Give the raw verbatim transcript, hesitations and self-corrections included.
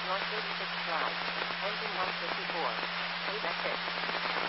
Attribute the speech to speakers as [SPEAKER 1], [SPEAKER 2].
[SPEAKER 1] Launch thirty-six flight. Engine one fifty-four. Please exit.